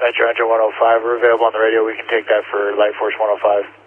Metro Engine 105. We're available on the radio. We can take that for Light Force 105.